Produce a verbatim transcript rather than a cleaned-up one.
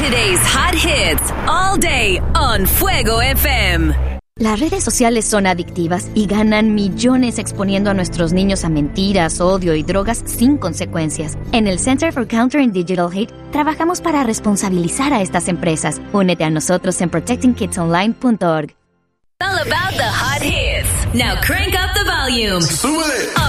Today's hot hits all day on Fuego F M. Las redes sociales son adictivas y ganan millones exponiendo a nuestros niños a mentiras, odio y drogas sin consecuencias. En el Center for Countering Digital Hate trabajamos para responsabilizar a estas empresas. Únete a nosotros en protecting kids online punto org. All about the hot hits. Now crank up the volume. Súbele.